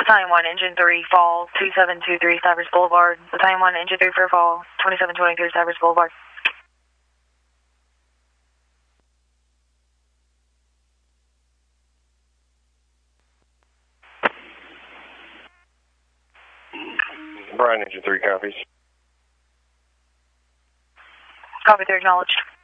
Battalion 1, Engine 3, fall 2723 Cypress Boulevard. Battalion 1, Engine 3 for fall 2723 Cypress Boulevard. Brian, Engine 3 copies. Copy 3, acknowledged.